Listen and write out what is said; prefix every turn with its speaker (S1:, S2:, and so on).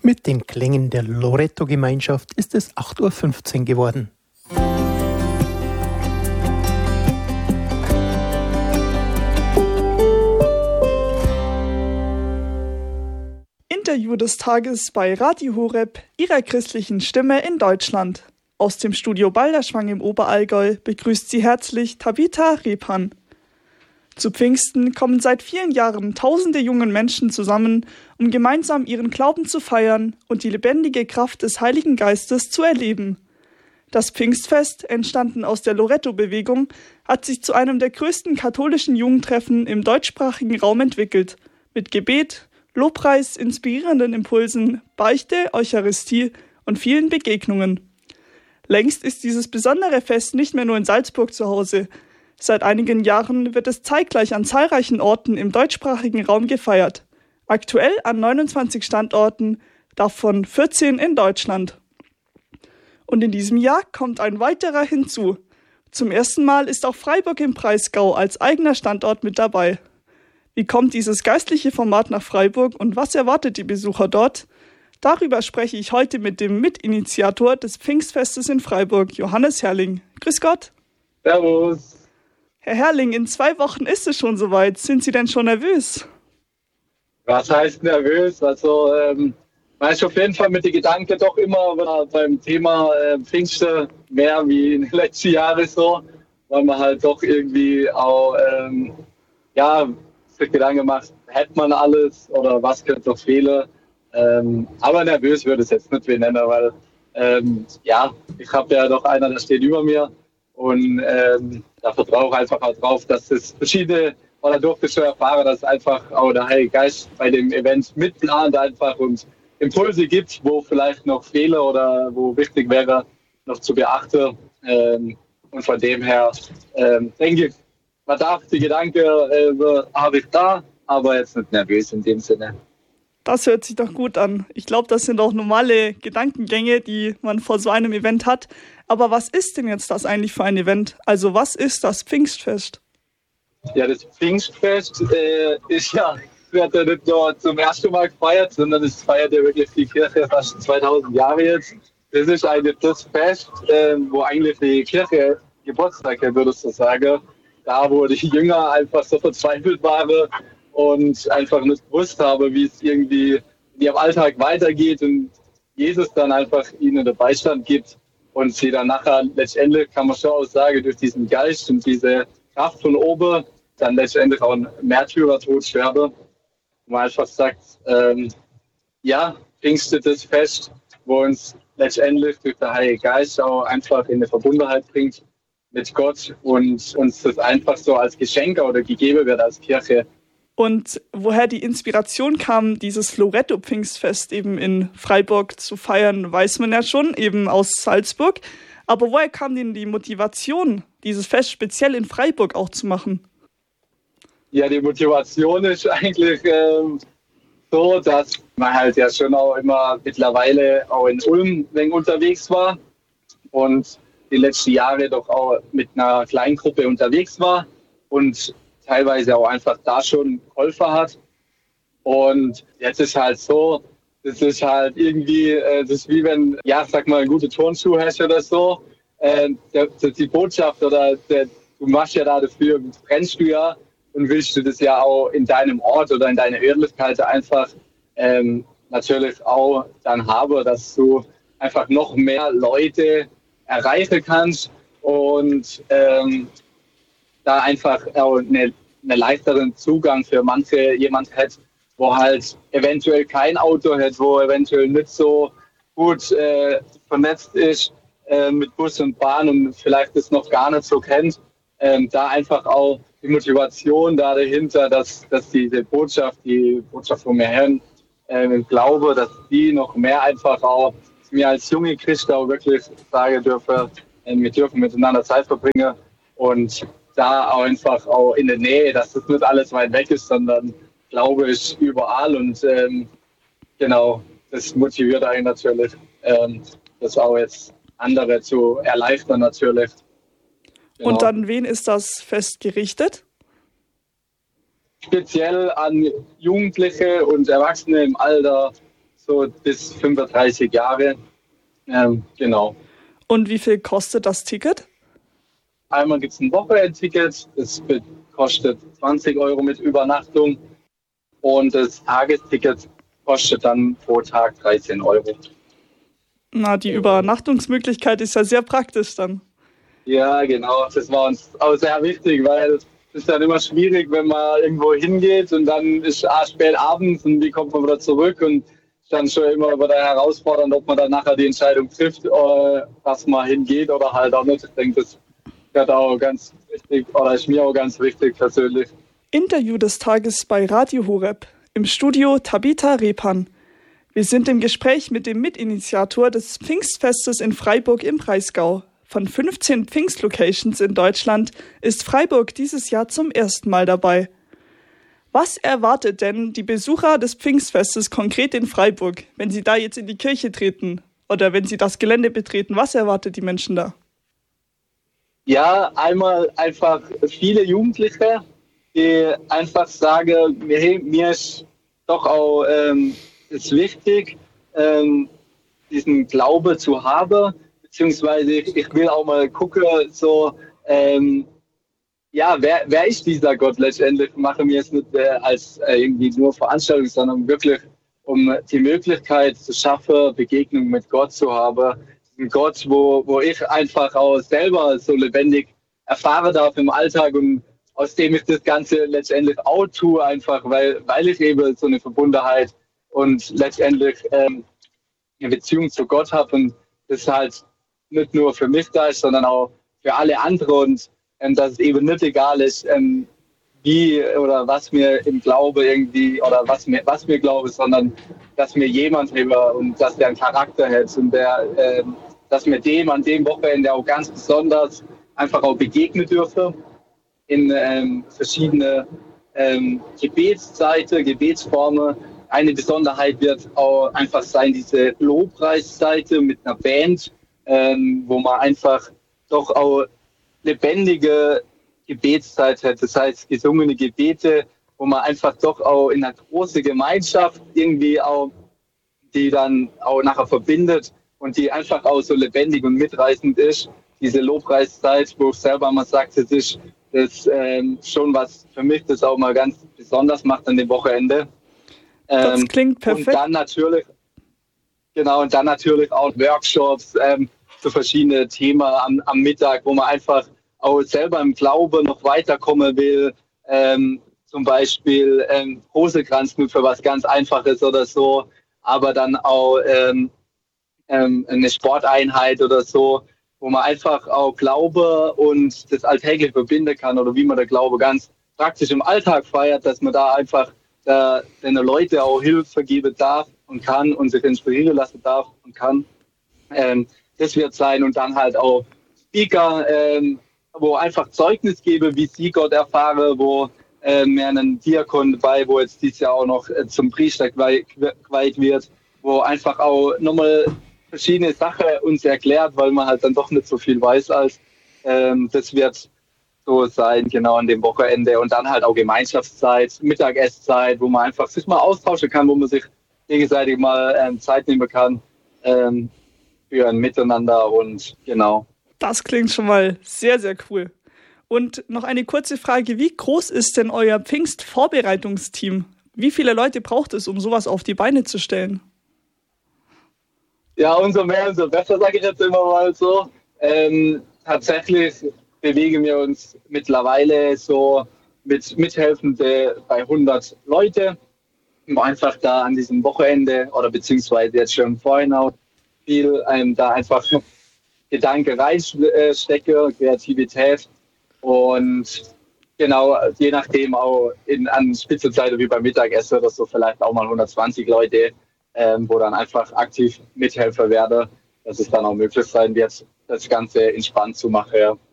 S1: Mit den Klängen der Loreto-Gemeinschaft ist es 8:15 Uhr geworden.
S2: Interview des Tages bei Radio Horeb, Ihrer christlichen Stimme in Deutschland. Aus dem Studio Balderschwang im Oberallgäu begrüßt Sie herzlich Tabitha Repan. Zu Pfingsten kommen seit vielen Jahren tausende jungen Menschen zusammen, um gemeinsam ihren Glauben zu feiern und die lebendige Kraft des Heiligen Geistes zu erleben. Das Pfingstfest, entstanden aus der Loreto-Bewegung, hat sich zu einem der größten katholischen Jugendtreffen im deutschsprachigen Raum entwickelt, mit Gebet, Lobpreis, inspirierenden Impulsen, Beichte, Eucharistie und vielen Begegnungen. Längst ist dieses besondere Fest nicht mehr nur in Salzburg zu Hause. Seit einigen Jahren wird es zeitgleich an zahlreichen Orten im deutschsprachigen Raum gefeiert. Aktuell an 29 Standorten, davon 14 in Deutschland. Und in diesem Jahr kommt ein weiterer hinzu. Zum ersten Mal ist auch Freiburg im Breisgau als eigener Standort mit dabei. Wie kommt dieses geistliche Format nach Freiburg und was erwartet die Besucher dort? Darüber spreche ich heute mit dem Mitinitiator des Pfingstfestes in Freiburg, Johannes Herrling. Grüß Gott.
S3: Servus.
S2: Herr Herrling, in 2 Wochen ist es schon soweit. Sind Sie denn schon nervös?
S3: Was heißt nervös? Also, man ist auf jeden Fall mit den Gedanken doch immer beim Thema Pfingsten mehr wie in den letzten Jahren so, weil man halt doch irgendwie auch, sich Gedanken macht, hätte man alles oder was könnte noch fehlen. Aber nervös würde ich es jetzt nicht nennen, weil, ich habe ja doch einer, der steht über mir. Und da vertraue ich einfach auch drauf, dass es verschiedene, oder durfte schon erfahren, dass einfach auch der Heilige Geist bei dem Event mitplant einfach und Impulse gibt, wo vielleicht noch Fehler oder wo wichtig wäre, noch zu beachten. Und von dem her denke ich, man darf die Gedanken habe ich da, aber jetzt nicht nervös in dem Sinne.
S2: Das hört sich doch gut an. Ich glaube, das sind auch normale Gedankengänge, die man vor so einem Event hat. Aber was ist denn jetzt das eigentlich für ein Event? Also was ist das Pfingstfest?
S3: Ja, das Pfingstfest wird ja nicht nur zum ersten Mal gefeiert, sondern es feiert ja wirklich die Kirche fast 2000 Jahre jetzt. Das ist eigentlich das Fest, wo eigentlich die Kirche Geburtstag hat, würdest du sagen. Da, wo die Jünger einfach so verzweifelt waren und einfach nicht gewusst haben, wie es irgendwie in ihrem Alltag weitergeht und Jesus dann einfach ihnen den Beistand gibt und sie dann nachher letztendlich, kann man schon auch sagen, durch diesen Geist und diese Kraft von oben dann letztendlich auch ein Märtyrertod sterben. Wo man einfach sagt, Pfingsten das Fest, wo uns letztendlich durch den Heiligen Geist auch einfach in eine Verbundenheit bringt mit Gott und uns das einfach so als Geschenk oder gegeben wird als Kirche.
S2: Und woher die Inspiration kam, dieses Loreto-Pfingstfest eben in Freiburg zu feiern, weiß man ja schon, eben aus Salzburg. Aber woher kam denn die Motivation, dieses Fest speziell in Freiburg auch zu machen?
S3: Ja, die Motivation ist eigentlich so, dass man halt ja schon auch immer mittlerweile auch in Ulm unterwegs war und die letzten Jahre doch auch mit einer kleinen Gruppe unterwegs war und teilweise auch einfach da schon geholfen hat. Und jetzt ist halt so, das ist halt irgendwie, das ist wie wenn, eine gute Turnschuhe hast oder so. Die Botschaft oder du machst ja da dafür, brennst du ja und willst du das ja auch in deinem Ort oder in deiner Örtlichkeit einfach natürlich auch dann haben, dass du einfach noch mehr Leute erreichen kannst und da einfach auch einen leichteren Zugang für jemand hat, wo halt eventuell kein Auto hat, wo eventuell nicht so gut vernetzt ist mit Bus und Bahn und vielleicht das noch gar nicht so kennt. Da einfach auch die Motivation da dahinter, dass diese Botschaft, die Botschaft von mir her, glaube, dass die noch mehr einfach auch mir als junge Christ auch wirklich sagen dürfen, wir dürfen miteinander Zeit verbringen und da auch einfach auch in der Nähe, dass das nicht alles weit weg ist, sondern Glaube ist überall und das motiviert einen natürlich, das auch jetzt andere zu erleichtern natürlich. Genau.
S2: Und an wen ist das Fest gerichtet?
S3: Speziell an Jugendliche und Erwachsene im Alter so bis 35 Jahre. Genau.
S2: Und wie viel kostet das Ticket?
S3: Einmal gibt es ein Wochenendticket, das kostet 20 € mit Übernachtung und das Tagesticket kostet dann pro Tag 13 €.
S2: Na, die Übernachtungsmöglichkeit ist ja sehr praktisch dann.
S3: Ja, genau, das war uns auch sehr wichtig, weil es ist dann immer schwierig, wenn man irgendwo hingeht und dann ist spät abends und wie kommt man wieder zurück und dann schon immer wieder herausfordernd, ob man dann nachher die Entscheidung trifft, dass man hingeht oder halt auch nicht. Ich denke, das wird auch ganz wichtig oder ist mir auch ganz wichtig persönlich.
S2: Interview des Tages bei Radio Horeb. Im Studio Tabitha Repan. Wir sind im Gespräch mit dem Mitinitiator des Pfingstfestes in Freiburg im Breisgau. Von 15 Pfingstlocations in Deutschland ist Freiburg dieses Jahr zum ersten Mal dabei. Was erwartet denn die Besucher des Pfingstfestes konkret in Freiburg, wenn sie da jetzt in die Kirche treten oder wenn sie das Gelände betreten? Was erwartet die Menschen da?
S3: Ja, einmal einfach viele Jugendliche, die einfach sagen, hey, mir ist doch auch ist wichtig, diesen Glaube zu haben, beziehungsweise ich will auch mal gucken, so, wer ist dieser Gott letztendlich? Machen wir es nicht als irgendwie nur Veranstaltung, sondern wirklich, um die Möglichkeit zu schaffen, Begegnung mit Gott zu haben. Ein Gott, wo ich einfach auch selber so lebendig erfahren darf im Alltag und aus dem ich das Ganze letztendlich auch tue, einfach weil ich eben so eine Verbundenheit und letztendlich eine Beziehung zu Gott habe und das halt nicht nur für mich da ist, sondern auch für alle anderen und dass es eben nicht egal ist, wie oder was mir im Glaube irgendwie oder was mir glaube, sondern dass mir jemand über und dass der einen Charakter hat und dass mir dem an dem Wochenende auch ganz besonders einfach auch begegnen dürfe in verschiedene Gebetsformen. Eine Besonderheit wird auch einfach sein, diese Lobpreisseite mit einer Band, wo man einfach doch auch lebendige Gebetszeit hat, das heißt gesungene Gebete, wo man einfach doch auch in einer großen Gemeinschaft irgendwie auch, die dann auch nachher verbindet und die einfach auch so lebendig und mitreißend ist. Diese Lobpreiszeit, wo ich selber mal sagt, das ist schon was für mich, das auch mal ganz besonders macht an dem Wochenende.
S2: Das klingt perfekt.
S3: Und dann natürlich auch Workshops zu verschiedenen Themen am Mittag, wo man einfach auch selber im Glaube noch weiterkommen will. Zum Beispiel Rosenkranzknüpfe, was ganz Einfaches oder so, aber dann auch eine Sporteinheit oder so, wo man einfach auch Glaube und das alltäglich verbinden kann oder wie man der Glaube ganz praktisch im Alltag feiert, dass man da einfach den Leuten auch Hilfe geben darf und kann und sich inspirieren lassen darf und kann. Das wird sein und dann halt auch Speaker, wo einfach Zeugnis gebe, wie sie Gott erfahren, wo mir einen Diakon dabei, wo jetzt dieses Jahr auch noch zum Priester geweiht wird, wo einfach auch nochmal verschiedene Sachen uns erklärt, weil man halt dann doch nicht so viel weiß als das wird so sein, genau an dem Wochenende und dann halt auch Gemeinschaftszeit, Mittagesszeit, wo man einfach sich mal austauschen kann, wo man sich gegenseitig mal Zeit nehmen kann für ein Miteinander und genau.
S2: Das klingt schon mal sehr, sehr cool. Und noch eine kurze Frage, wie groß ist denn euer Pfingstvorbereitungsteam? Wie viele Leute braucht es, um sowas auf die Beine zu stellen?
S3: Ja, umso mehr, umso besser, sage ich jetzt immer mal so. Tatsächlich bewegen wir uns mittlerweile so mit Mithelfende bei 100 Leute, um einfach da an diesem Wochenende oder beziehungsweise jetzt schon vorhin auch viel da einfach Gedanken reinstecke, Kreativität und genau, je nachdem auch an Spitzenzeiten wie beim Mittagessen oder so vielleicht auch mal 120 Leute, wo dann einfach aktiv Mithelfer werde, dass es dann auch möglich sein wird, das Ganze entspannt zu machen.